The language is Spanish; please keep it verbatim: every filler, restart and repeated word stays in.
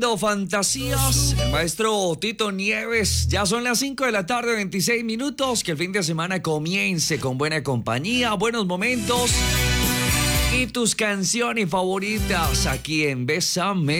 Fantasías, el maestro Tito Nieves. Ya son las cinco de la tarde, veintiséis minutos. Que el fin de semana comience con buena compañía, buenos momentos y tus canciones favoritas aquí en Bésame.